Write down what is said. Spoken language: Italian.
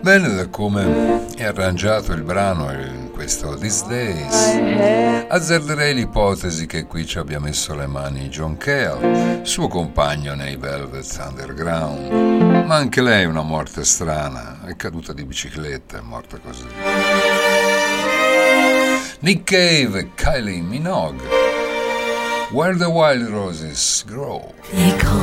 Bene da come è arrangiato il brano in questo These Days, azzarderei l'ipotesi che qui ci abbia messo le mani John Cale, suo compagno nei Velvet Underground, ma anche lei una morte strana, è caduta di bicicletta, è morta così. Nick Cave e Kylie Minogue, Where the Wild Roses Grow.